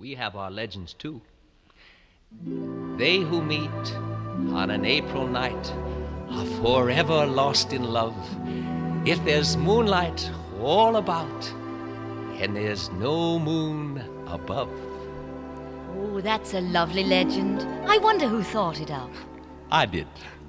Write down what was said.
we have our legends too. They who meet on an April night are forever lost in love. If there's moonlight all about and there's no moon above. Oh, that's a lovely legend. I wonder who thought it up. I did.